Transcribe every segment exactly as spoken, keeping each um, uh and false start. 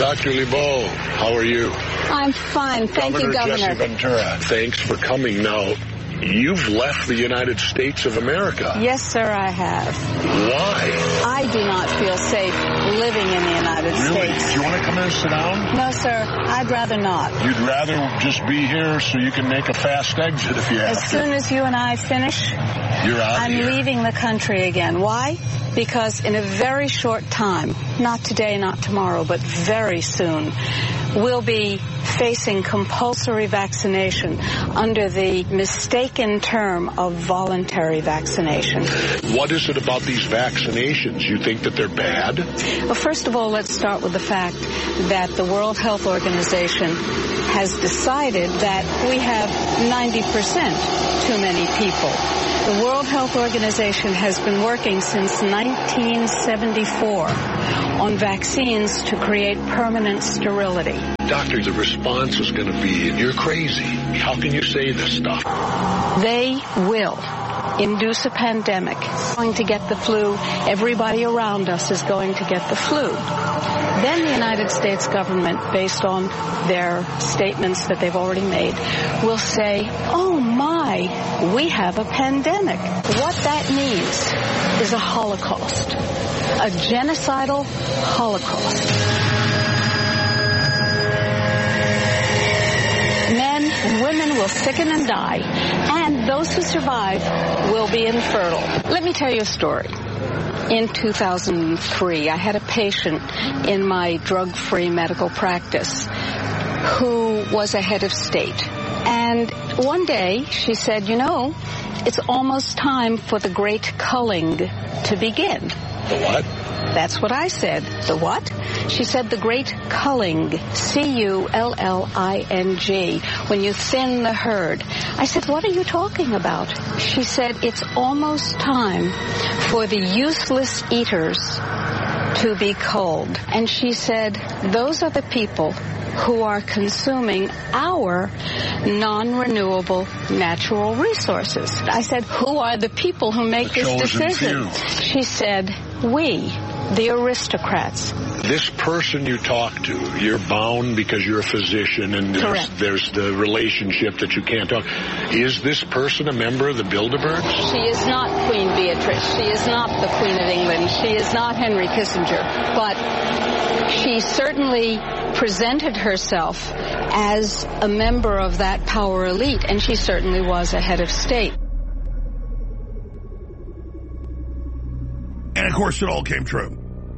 Doctor LeBeau, how are you? I'm fine. Thank Governor you, Governor. Jesse Ventura, thanks for coming. Now, you've left the United States of America. Yes, sir, I have. Why? I do not feel safe living in the United Really? States. Do you want to come in and sit down? No, sir, I'd rather not. You'd rather just be here so you can make a fast exit if you have As to. soon as you and I finish, You're out I'm here. leaving the country again. Why? Because in a very short time, not today, not tomorrow, but very soon, we'll be facing compulsory vaccination under the mistaken term of voluntary vaccination. What is it about these vaccinations? You think that they're bad? Well, first of all, let's start with the fact that the World Health Organization has decided that we have ninety percent too many people. The World Health Organization has been working since nineteen seventy-four on vaccines to create permanent sterility. Doctor, the response is going to be, you're crazy. How can you say this stuff? They will induce a pandemic. Going to get the flu. Everybody around us is going to get the flu. Then the United States government, based on their statements that they've already made, will say, oh my, we have a pandemic. What that means is a Holocaust, a genocidal Holocaust. Men and women will sicken and die, and those who survive will be infertile. Let me tell you a story. In two thousand three, I had a patient in my drug-free medical practice who was a head of state. And one day she said, you know, it's almost time for the great culling to begin. The what? That's what I said. The what? She said the great culling, C U L L I N G, when you thin the herd. I said, what are you talking about? She said, it's almost time for the useless eaters to be culled. And she said, those are the people who are consuming our non-renewable natural resources. I said, who are the people who make The this chosen decision? few. She said, we, the aristocrats. This person you talk to, you're bound because you're a physician and there's, Correct. there's the relationship that you can't talk. Is this person a member of the Bilderbergs? She is not Queen Beatrice. She is not the Queen of England. She is not Henry Kissinger. But she certainly presented herself as a member of that power elite, and she certainly was a head of state. And, of course, it all came true.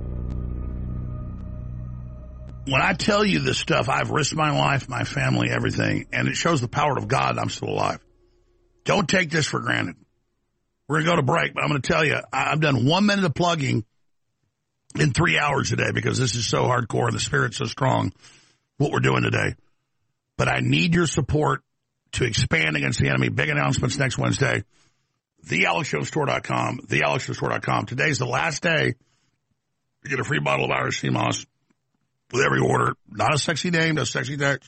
When I tell you this stuff, I've risked my life, my family, everything, and it shows the power of God I'm still alive. Don't take this for granted. We're going to go to break, but I'm going to tell you, I've done one minute of plugging in three hours today because this is so hardcore and the spirit's so strong, what we're doing today. But I need your support to expand against the enemy. Big announcements next Wednesday. the alex jones store dot com, the alex jones store dot com. Today's the last day. You get a free bottle of Irish Sea Moss with every order. Not a sexy name, no sexy text.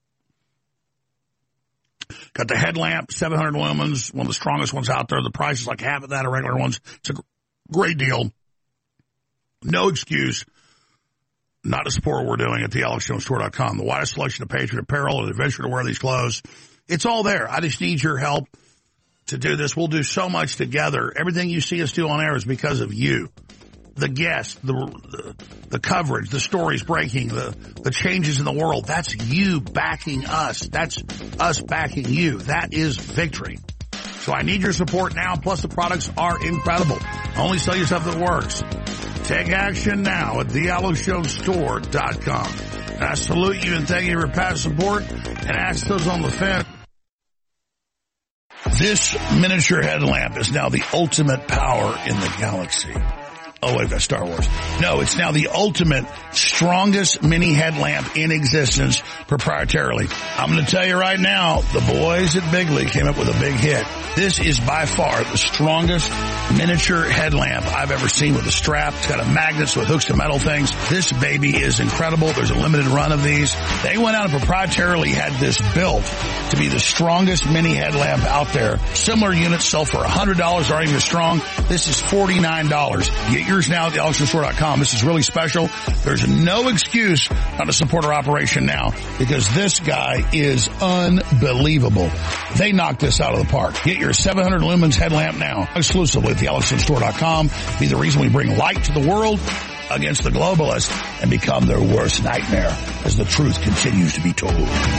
Got the headlamp, seven hundred lumens, one of the strongest ones out there. The price is like half of that of regular ones. It's a great deal. No excuse not to support what we're doing at the alex jones store dot com. The widest selection of Patriot apparel and adventure to wear these clothes. It's all there. I just need your help to do this. We'll do so much together. Everything you see us do on air is because of you. The guests, the, the the coverage, the stories breaking, the, the changes in the world. That's you backing us. That's us backing you. That is victory. So I need your support now. Plus the products are incredible. Only sell you stuff that works. Take action now at the alex jones store dot com. And I salute you and thank you for your past support and ask those on the fence. This miniature headlamp is now the ultimate power in the galaxy. Oh, wait, that's Star Wars. No, it's now the ultimate, strongest mini headlamp in existence proprietarily. I'm going to tell you right now, the boys at Bigley came up with a big hit. This is by far the strongest miniature headlamp I've ever seen with a strap. It's got a magnets with hooks to metal things. This baby is incredible. There's a limited run of these. They went out and proprietarily had this built to be the strongest mini headlamp out there. Similar units sell for one hundred dollars, aren't even strong. This is forty-nine dollars. Get your yours now at the alex stewart dot com. This is really special. There's no excuse not to support our operation now because this guy is unbelievable. They knocked this out of the park. Get your seven hundred lumens headlamp now exclusively at the alex stewart dot com. Be the reason we bring light to the world against the globalists and become their worst nightmare as the truth continues to be told.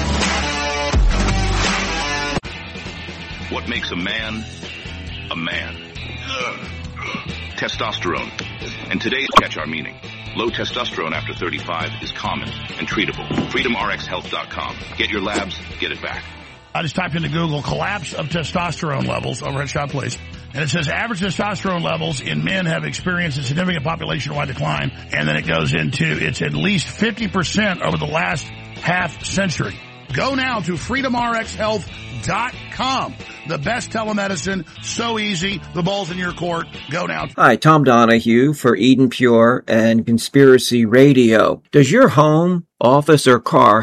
What makes a man a man? Testosterone. And today's catch our meaning. Low testosterone after thirty-five is common and treatable. freedom r x health dot com. Get your labs, get it back. I just typed into Google collapse of testosterone levels, overhead shot please, and it says average testosterone levels in men have experienced a significant population-wide decline, and then it goes into it's at least fifty percent over the last half century. Go now to freedom r x health dot com. The best telemedicine, so easy, the ball's in your court. Go now. Hi, Tom Donahue for Eden Pure and Conspiracy Radio. Does your home, office, or car